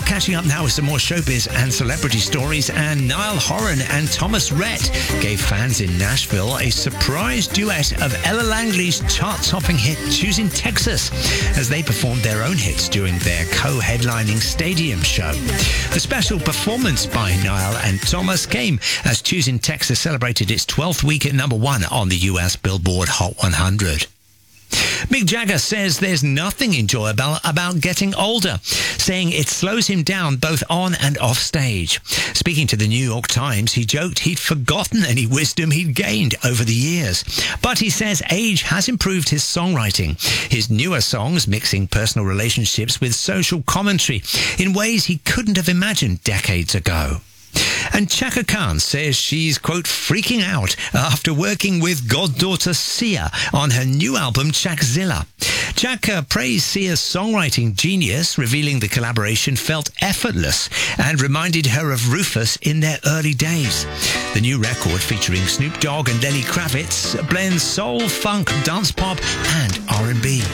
Well, catching up now with some more showbiz and celebrity stories, and Niall Horan and Thomas Rhett gave fans in Nashville a surprise duet of Ella Langley's chart-topping hit Choosing Texas as they performed their own hits during their co-headlining stadium show. The special performance by Niall and Thomas came as Choosing Texas celebrated its 12th week at number 1 on the US Billboard Hot 100. Mick Jagger says there's nothing enjoyable about getting older, saying it slows him down both on and off stage. Speaking to the New York Times, he joked he'd forgotten any wisdom he'd gained over the years. But he says age has improved his songwriting, his newer songs mixing personal relationships with social commentary in ways he couldn't have imagined decades ago. And Chaka Khan says she's, quote, freaking out after working with goddaughter Sia on her new album Chakzilla. Chaka praised Sia's songwriting genius, revealing the collaboration felt effortless and reminded her of Rufus in their early days. The new record, featuring Snoop Dogg and Lenny Kravitz, blends soul, funk, dance pop and R&B.